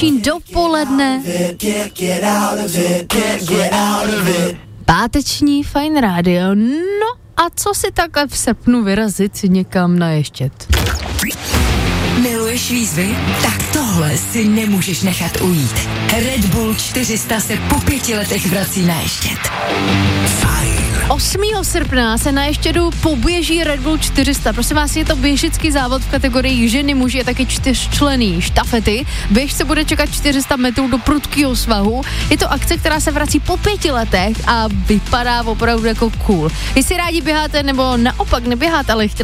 nedělní dopoledne. Páteční Fajn rádio. No a co si takhle v srpnu vyrazit si někam na Ještěd? Miluješ výzvy? Tak tohle si nemůžeš nechat ujít. Red Bull 400 se po 5 letech vrací na Ještěd. Fajn. 8. srpna se na Ještědu poběží Red Bull 400. Prosím vás, je to běžický závod v kategorii ženy, muži, je taky 4členný štafety. Běžce bude čekat 400 metrů do prudkého svahu. Je to akce, která se vrací po 5 letech a vypadá opravdu jako cool. Jestli rádi běháte nebo naopak neběháte, ale